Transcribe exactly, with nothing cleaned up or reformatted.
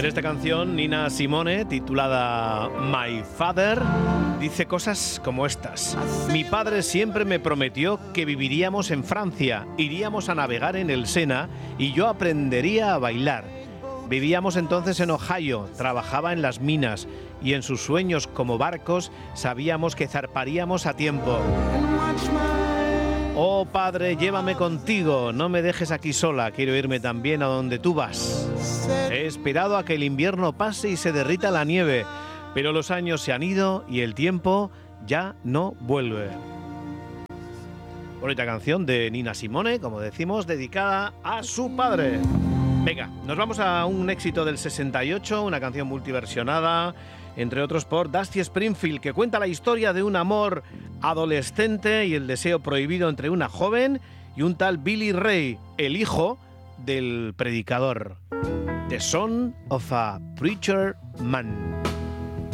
En esta canción, Nina Simone, titulada My Father, dice cosas como estas. Mi padre siempre me prometió que viviríamos en Francia, iríamos a navegar en el Sena y yo aprendería a bailar. Vivíamos entonces en Ohio, trabajaba en las minas y en sus sueños como barcos sabíamos que zarparíamos a tiempo. Oh padre, llévame contigo, no me dejes aquí sola, quiero irme también a donde tú vas. He esperado a que el invierno pase y se derrita la nieve, pero los años se han ido y el tiempo ya no vuelve. Bonita canción de Nina Simone, como decimos, dedicada a su padre. Venga, nos vamos a un éxito del sesenta y ocho, una canción multiversionada, entre otros por Dusty Springfield, que cuenta la historia de un amor adolescente y el deseo prohibido entre una joven y un tal Billy Ray, el hijo del predicador. The Son of a Preacher Man.